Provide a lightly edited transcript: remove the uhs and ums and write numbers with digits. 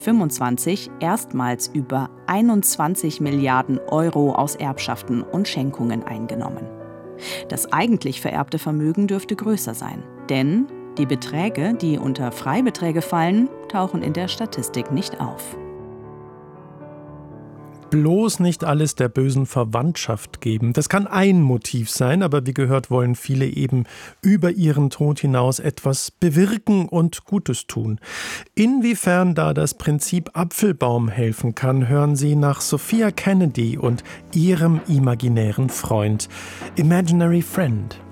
2025 erstmals über 21 Milliarden Euro aus Erbschaften und Schenkungen eingenommen. Das eigentlich vererbte Vermögen dürfte größer sein, denn die Beträge, die unter Freibeträge fallen, tauchen in der Statistik nicht auf. Bloß nicht alles der bösen Verwandtschaft geben. Das kann ein Motiv sein, aber wie gehört, wollen viele eben über ihren Tod hinaus etwas bewirken und Gutes tun. Inwiefern da das Prinzip Apfelbaum helfen kann, hören Sie nach Sophia Kennedy und ihrem imaginären Freund, Imaginary Friend.